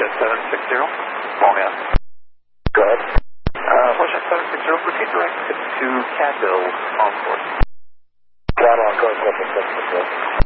Washington 760. Long out. Go ahead. Washington 760, proceed directed to Cadville on course. Down on course, Washington 760.